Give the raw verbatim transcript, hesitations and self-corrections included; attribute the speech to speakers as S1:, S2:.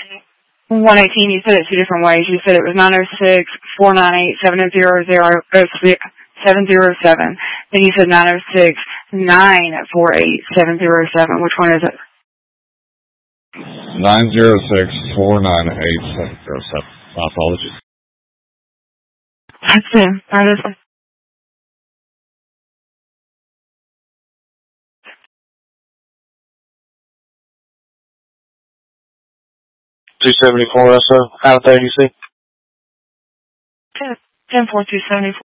S1: one eighteen, you said it two different ways. You said it was nine oh six, four nine eight, seven zero zero, seven zero seven. Then you said nine oh six, nine four eight, seven zero seven. Which one is it?
S2: nine zero six, four nine eight, seven zero seven. My apologies.
S1: That's it. That is it.
S3: two seventy-four S O, out of there, you see?
S1: ten four two seventy-four.